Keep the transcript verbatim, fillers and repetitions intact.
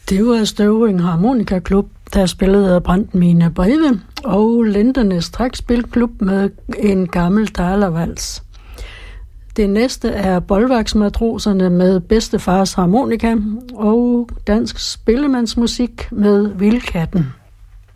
Det var Støvring Harmonikaklub, der spillede Brændt mine breve, og Lindernes Trækspilklub med en gammel dalervals. Det næste er Bolværksmatroserne med Bedstefars harmonika og Dansk Spillemandsmusik med Vildkatten.